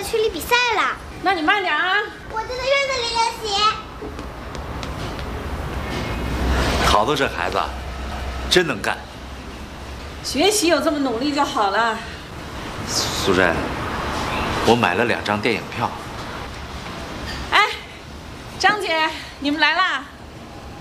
区里比赛了。 那你慢点啊！ 我就在院子里练习。 桃子这孩子真能干， 学习有这么努力就好了。 苏珍，我买了2张电影票。 哎，张姐，你们来啦！